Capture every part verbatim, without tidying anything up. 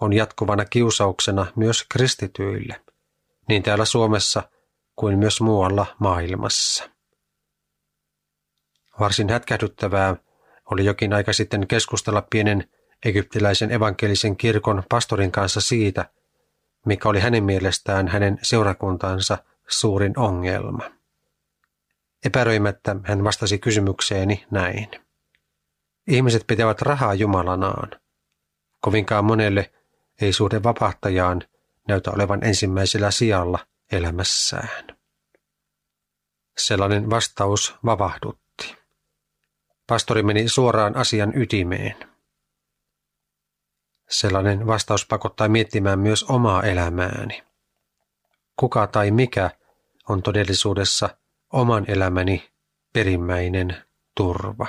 on jatkuvana kiusauksena myös kristityille, niin täällä Suomessa kuin myös muualla maailmassa. Varsin hätkähdyttävää oli jokin aika sitten keskustella pienen egyptiläisen evankelisen kirkon pastorin kanssa siitä, mikä oli hänen mielestään hänen seurakuntansa suurin ongelma. Epäröimättä hän vastasi kysymykseeni näin. Ihmiset pitävät rahaa jumalanaan. Kovinkaan monelle ei suhde vapahtajaan näytä olevan ensimmäisellä sijalla elämässään. Sellainen vastaus vavahdutti. Pastori meni suoraan asian ytimeen. Sellainen vastaus pakottaa miettimään myös omaa elämääni. Kuka tai mikä on todellisuudessa oman elämäni perimmäinen turva?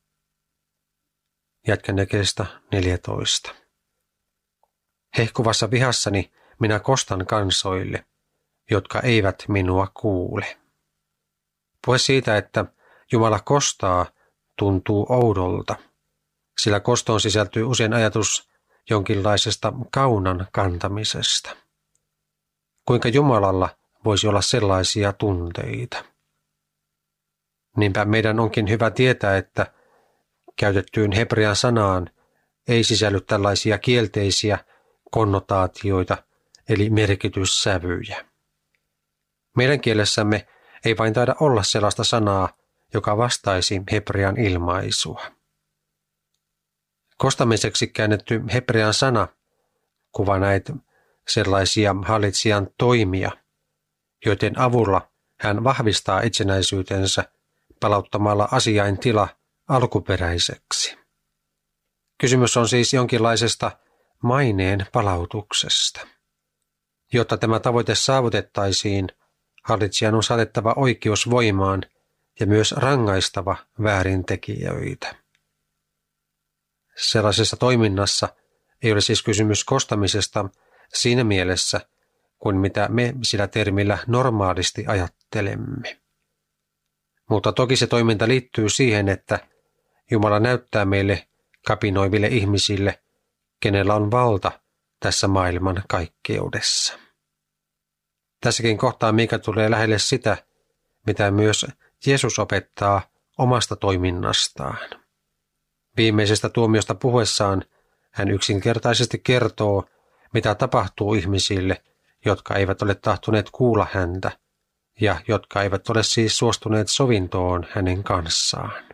Jatkan jakeesta neljätoista. Hehkuvassa vihassani minä kostan kansoille, jotka eivät minua kuule. Puhe siitä, että Jumala kostaa, tuntuu oudolta, sillä kostoon sisältyy usein ajatus jonkinlaisesta kaunan kantamisesta. Kuinka Jumalalla voisi olla sellaisia tunteita? Niinpä meidän onkin hyvä tietää, että käytettyyn hebrean sanaan ei sisälly tällaisia kielteisiä konnotaatioita eli merkityssävyjä. Meidän kielessämme ei vain taida olla sellaista sanaa, joka vastaisi hebrean ilmaisua. Kostamiseksi käännetty hebrean sana kuvaa näitä sellaisia hallitsijan toimia, joiden avulla hän vahvistaa itsenäisyytensä palauttamalla asiain tila alkuperäiseksi. Kysymys on siis jonkinlaisesta maineen palautuksesta. Jotta tämä tavoite saavutettaisiin, hallitsijan on saatettava oikeus voimaan ja myös rangaistava väärintekijöitä. Sellaisessa toiminnassa ei ole siis kysymys kostamisesta siinä mielessä, kuin mitä me sillä termillä normaalisti ajattelemme. Mutta toki se toiminta liittyy siihen, että Jumala näyttää meille kapinoiville ihmisille, kenellä on valta tässä maailman kaikkeudessa. Tässäkin kohtaa Miika tulee lähelle sitä, mitä myös Jeesus opettaa omasta toiminnastaan. Viimeisestä tuomiosta puhuessaan hän yksinkertaisesti kertoo, mitä tapahtuu ihmisille, jotka eivät ole tahtoneet kuulla häntä ja jotka eivät ole siis suostuneet sovintoon hänen kanssaan.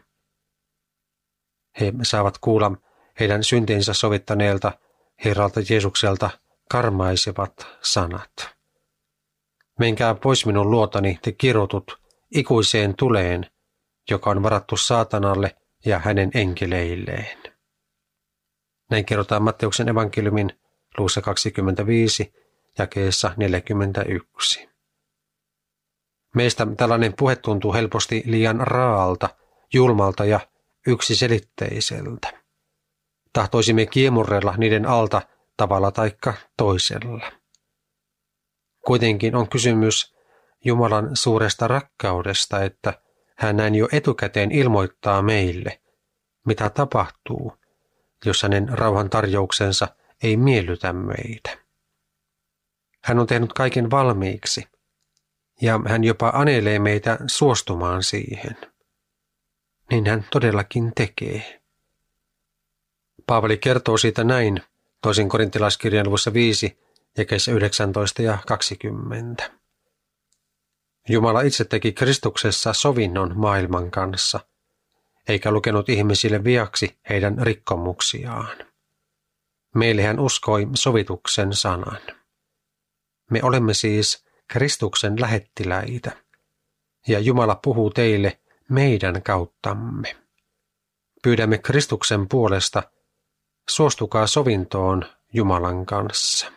He saavat kuulla heidän syntinsä sovittaneelta Herralta Jeesukselta karmaisevat sanat. Menkää pois minun luotani, te kirotut, ikuiseen tuleen, joka on varattu saatanalle ja hänen enkeleilleen. Näin kerrotaan Matteuksen evankeliumin luvussa kaksikymmentäviisi, jakeessa neljäkymmentäyksi. Meistä tällainen puhe tuntuu helposti liian raalta, julmalta ja yksiselitteiseltä. Tahtoisimme kiemurrella niiden alta tavalla taikka toisella. Kuitenkin on kysymys Jumalan suuresta rakkaudesta, että hän näin jo etukäteen ilmoittaa meille, mitä tapahtuu, jos hänen rauhan tarjouksensa ei miellytä meitä. Hän on tehnyt kaiken valmiiksi, ja hän jopa anelee meitä suostumaan siihen. Niin hän todellakin tekee. Paavali kertoo siitä näin toisen korintilaiskirjan luvussa viisi, jakeissa yhdeksäntoista ja kaksikymmentä. Jumala itse teki Kristuksessa sovinnon maailman kanssa, eikä lukenut ihmisille viaksi heidän rikkomuksiaan. Meille hän uskoi sovituksen sanan. Me olemme siis Kristuksen lähettiläitä, ja Jumala puhuu teille meidän kauttamme. Pyydämme Kristuksen puolesta, suostukaa sovintoon Jumalan kanssa.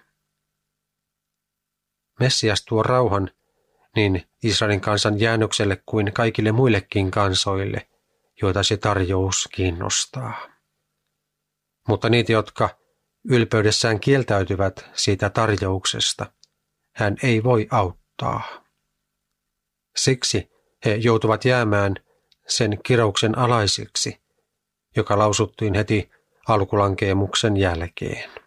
Messias tuo rauhan niin Israelin kansan jäännökselle kuin kaikille muillekin kansoille, joita se tarjous kiinnostaa. Mutta niitä, jotka ylpeydessään kieltäytyvät siitä tarjouksesta, hän ei voi auttaa. Siksi he joutuvat jäämään sen kirouksen alaisiksi, joka lausuttiin heti alkulankeemuksen jälkeen.